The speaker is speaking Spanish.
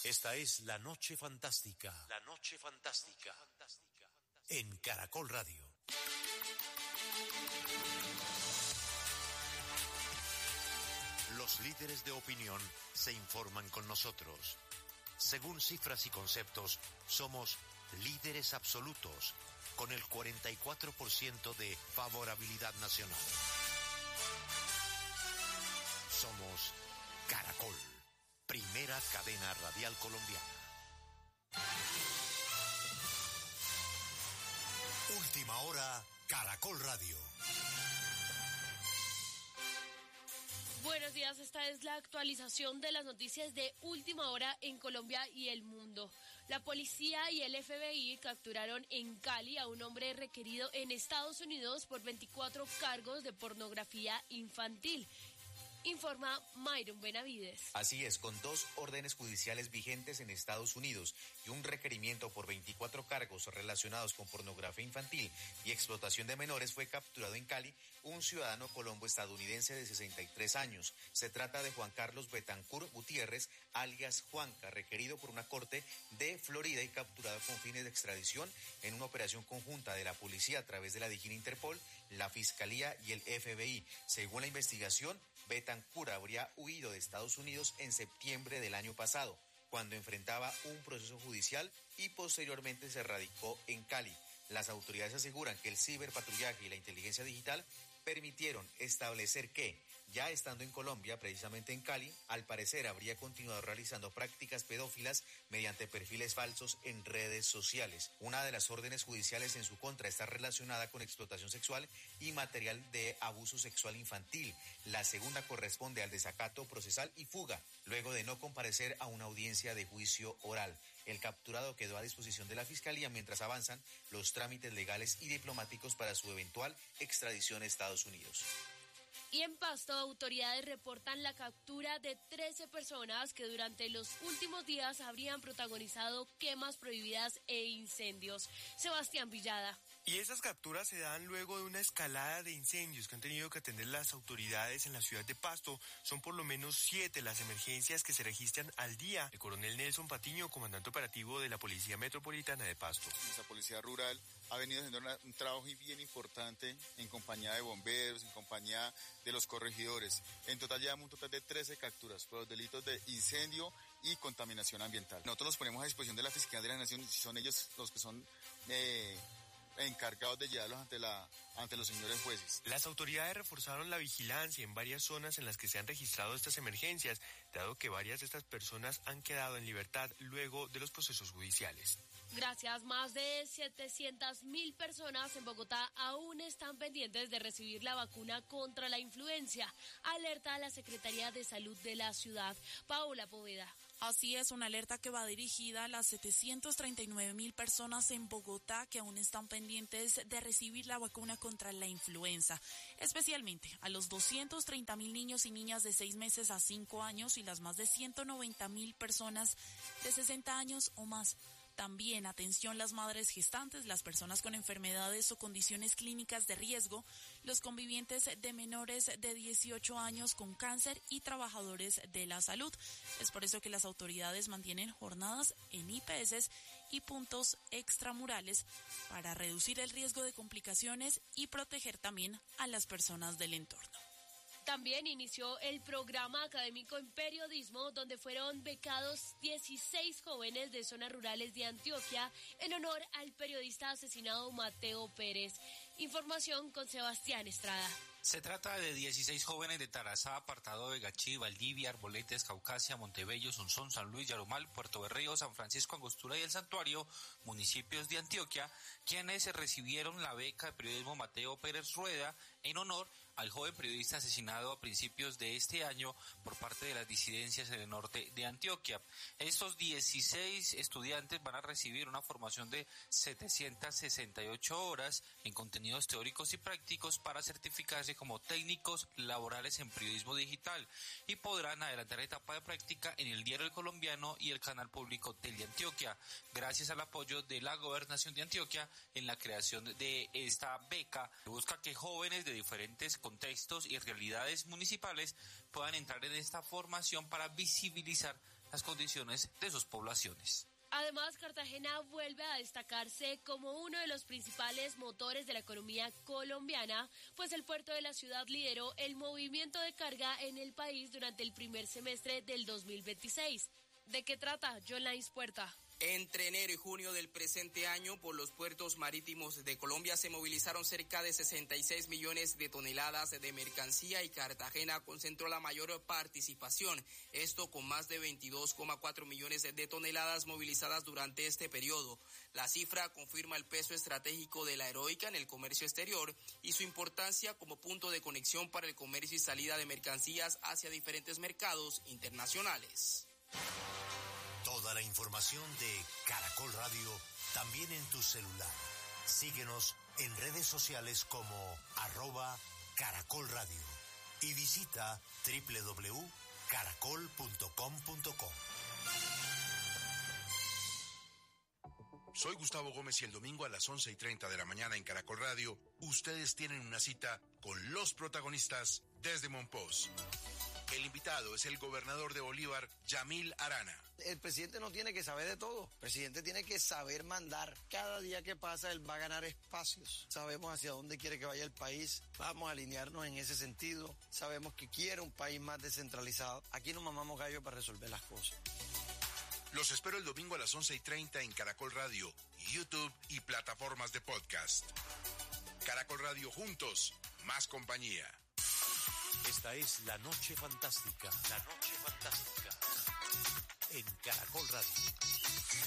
Esta es La Noche Fantástica. La Noche Fantástica. En Caracol Radio. Los líderes de opinión se informan con nosotros. Según cifras y conceptos, somos líderes absolutos, con el 44% de favorabilidad nacional. Somos Caracol, primera cadena radial colombiana. Última hora, Caracol Radio. Buenos días, esta es la actualización de las noticias de última hora en Colombia y el mundo. La policía y el FBI capturaron en Cali a un hombre requerido en Estados Unidos por 24 cargos de pornografía infantil. Informa Myron Benavides. Así es, con 2 órdenes judiciales vigentes en Estados Unidos y un requerimiento por 24 cargos relacionados con pornografía infantil y explotación de menores, fue capturado en Cali un ciudadano colombo-estadounidense de 63 años. Se trata de Juan Carlos Betancourt Gutiérrez, alias Juanca, requerido por una corte de Florida y capturado con fines de extradición en una operación conjunta de la policía a través de la DIJÍN Interpol, la Fiscalía y el FBI. Según la investigación, Betancourt habría huido de Estados Unidos en septiembre del año pasado, cuando enfrentaba un proceso judicial y posteriormente se radicó en Cali. Las autoridades aseguran que el ciberpatrullaje y la inteligencia digital permitieron establecer que, ya estando en Colombia, precisamente en Cali, al parecer habría continuado realizando prácticas pedófilas mediante perfiles falsos en redes sociales. Una de las órdenes judiciales en su contra está relacionada con explotación sexual y material de abuso sexual infantil. La segunda corresponde al desacato procesal y fuga, luego de no comparecer a una audiencia de juicio oral. El capturado quedó a disposición de la Fiscalía mientras avanzan los trámites legales y diplomáticos para su eventual extradición a Estados Unidos. Y en Pasto, autoridades reportan la captura de 13 personas que durante los últimos días habrían protagonizado quemas prohibidas e incendios. Sebastián Villada. Y esas capturas se dan luego de una escalada de incendios que han tenido que atender las autoridades en la ciudad de Pasto. Son por lo menos 7 las emergencias que se registran al día. El coronel Nelson Patiño, comandante operativo de la Policía Metropolitana de Pasto. Nuestra Policía Rural ha venido haciendo un trabajo bien importante en compañía de bomberos, en compañía de los corregidores. En total llevamos un total de 13 capturas por los delitos de incendio y contaminación ambiental. Nosotros los ponemos a disposición de la Fiscalía de la Nación, y son ellos los que son encargados de llevarlos ante los señores jueces. Las autoridades reforzaron la vigilancia en varias zonas en las que se han registrado estas emergencias, dado que varias de estas personas han quedado en libertad luego de los procesos judiciales. Gracias. Más de 700.000 personas en Bogotá aún están pendientes de recibir la vacuna contra la influenza. Alerta a la Secretaría de Salud de la ciudad. Paola Poveda. Así es, una alerta que va dirigida a las 739.000 personas en Bogotá que aún están pendientes de recibir la vacuna contra la influenza, especialmente a los 230.000 niños y niñas de 6 meses a 5 años y las más de 190.000 personas de 60 años o más. También, atención, las madres gestantes, las personas con enfermedades o condiciones clínicas de riesgo, los convivientes de menores de 18 años con cáncer y trabajadores de la salud. Es por eso que las autoridades mantienen jornadas en IPS y puntos extramurales para reducir el riesgo de complicaciones y proteger también a las personas del entorno. También inició el programa académico en periodismo, donde fueron becados 16 jóvenes de zonas rurales de Antioquia en honor al periodista asesinado Mateo Pérez. Información con Sebastián Estrada. Se trata de 16 jóvenes de Tarazá, Apartado de Gachí, Valdivia, Arboletes, Caucasia, Montebello, Sonsón, San Luis, Yarumal, Puerto Berrío, San Francisco, Angostura y El Santuario, municipios de Antioquia, quienes recibieron la beca de periodismo Mateo Pérez Rueda en honor al joven periodista asesinado a principios de este año por parte de las disidencias en el norte de Antioquia. Estos 16 estudiantes van a recibir una formación de 768 horas en contenidos teóricos y prácticos para certificarse como técnicos laborales en periodismo digital y podrán adelantar la etapa de práctica en el Diario El Colombiano y el canal público Teleantioquia, gracias al apoyo de la Gobernación de Antioquia en la creación de esta beca. Busca que jóvenes de diferentes contextos y realidades municipales puedan entrar en esta formación para visibilizar las condiciones de sus poblaciones. Además, Cartagena vuelve a destacarse como uno de los principales motores de la economía colombiana, pues el puerto de la ciudad lideró el movimiento de carga en el país durante el primer semestre del 2026. ¿De qué trata, John Lines Puerta? Entre enero y junio del presente año, por los puertos marítimos de Colombia se movilizaron cerca de 66 millones de toneladas de mercancía y Cartagena concentró la mayor participación, esto con más de 22,4 millones de toneladas movilizadas durante este periodo. La cifra confirma el peso estratégico de la Heroica en el comercio exterior y su importancia como punto de conexión para el comercio y salida de mercancías hacia diferentes mercados internacionales. Toda la información de Caracol Radio también en tu celular. Síguenos en redes sociales como @Caracol Radio y visita www.caracol.com.co. Soy Gustavo Gómez y el domingo a las 11:30 de la mañana en Caracol Radio, ustedes tienen una cita con los protagonistas desde Monpós. El invitado es el gobernador de Bolívar, Yamil Arana. El presidente no tiene que saber de todo, el presidente tiene que saber mandar. Cada día que pasa él va a ganar espacios. Sabemos hacia dónde quiere que vaya el país, vamos a alinearnos en ese sentido. Sabemos que quiere un país más descentralizado. Aquí nos mamamos gallo para resolver las cosas. Los espero el domingo a las 11:30 en Caracol Radio, YouTube y plataformas de podcast. Caracol Radio, juntos, más compañía. Esta es La Noche Fantástica. La Noche Fantástica. En Caracol Radio.